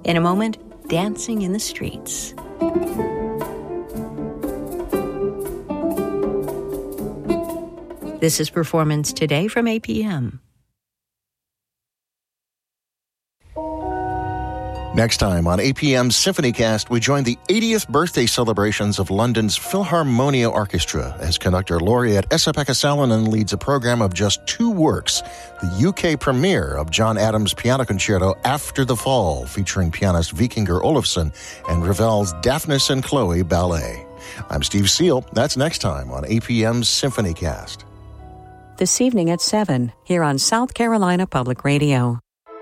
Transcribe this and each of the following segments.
In a moment, Dancing in the Streets. This is Performance Today from APM. Next time on APM's SymphonyCast, we join the 80th birthday celebrations of London's Philharmonia Orchestra as conductor laureate Esa-Pekka Salonen leads a program of just 2 works, the UK premiere of John Adams' Piano Concerto After the Fall, featuring pianist Vikingur Olafsson, and Ravel's Daphnis and Chloe Ballet. I'm Steve Seal. That's next time on APM's SymphonyCast. This evening at 7, here on South Carolina Public Radio.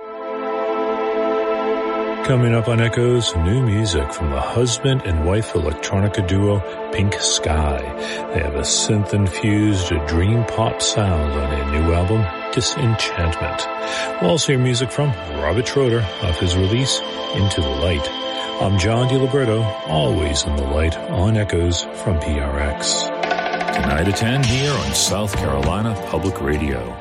Coming up on Echoes, new music from the husband and wife electronica duo Pink Sky. They have a synth-infused dream pop sound on a new album, Disenchantment. We'll also hear music from Robert Schroeder off his release, Into the Light. I'm John DiLiberto, always in the light on Echoes from PRX. Tonight at 10 here on South Carolina Public Radio.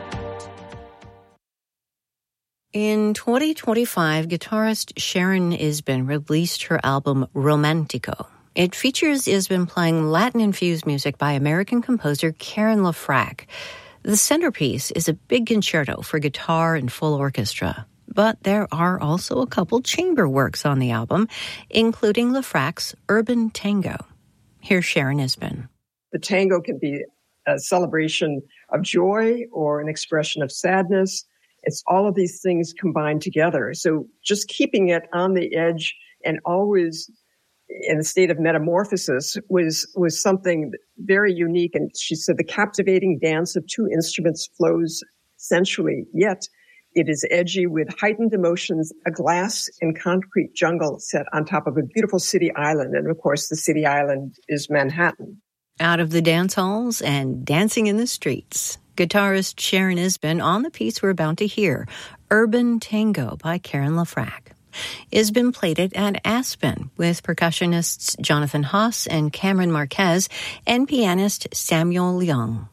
In 2025, guitarist Sharon Isbin released her album Romantico. It features Isbin playing Latin-infused music by American composer Karen LaFrac. The centerpiece is a big concerto for guitar and full orchestra. But there are also a couple chamber works on the album, including LaFrac's Urban Tango. Here's Sharon Isbin. The tango can be a celebration of joy or an expression of sadness. It's all of these things combined together. So just keeping it on the edge and always in a state of metamorphosis was something very unique. And she said the captivating dance of 2 instruments flows sensually, yet it is edgy with heightened emotions, a glass and concrete jungle set on top of a beautiful city island. And of course, the city island is Manhattan. Out of the dance halls and dancing in the streets, guitarist Sharon Isbin on the piece we're about to hear, Urban Tango by Karen LaFrac. Isbin played it at Aspen with percussionists Jonathan Haas and Cameron Marquez and pianist Samuel Leung.